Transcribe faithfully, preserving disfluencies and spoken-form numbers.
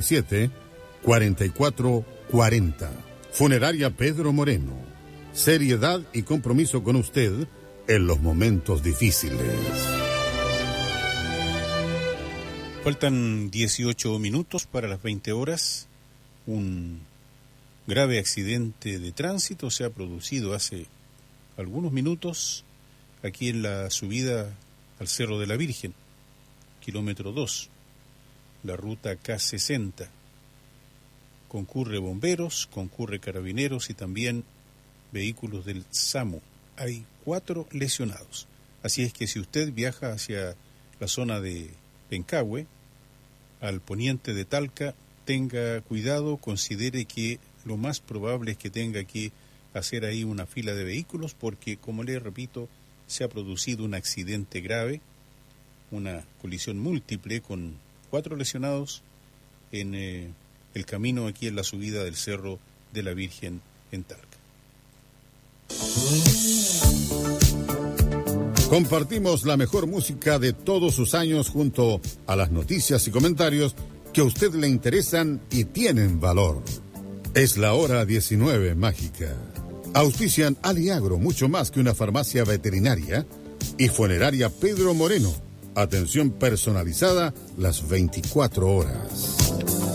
siete, cuarenta y cuatro cuarenta. Funeraria Pedro Moreno. Seriedad y compromiso con usted en los momentos difíciles. Faltan dieciocho minutos para las veinte horas. Un grave accidente de tránsito se ha producido hace algunos minutos aquí en la subida al Cerro de la Virgen, kilómetro dos, la ruta K sesenta. Concurre bomberos, concurre carabineros y también vehículos del SAMU. Hay cuatro lesionados. Así es que si usted viaja hacia la zona de Pencahue, al poniente de Talca, tenga cuidado, considere que lo más probable es que tenga que hacer ahí una fila de vehículos porque, como le repito, se ha producido un accidente grave, una colisión múltiple con cuatro lesionados en eh, el camino aquí en la subida del Cerro de la Virgen en Talca. Compartimos la mejor música de todos sus años junto a las noticias y comentarios que a usted le interesan y tienen valor. Es la hora diecinueve mágica. Auspician Aliagro, mucho más que una farmacia veterinaria, y Funeraria Pedro Moreno. Atención personalizada las veinticuatro horas.